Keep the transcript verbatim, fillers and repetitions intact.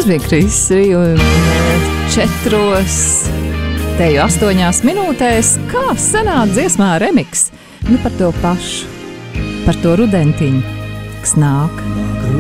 bija Krisi, un četros, teju astoņās minūtēs, kā sanāk dziesmā remiks, nu par to pašu, par to rudentiņu, kas nāk.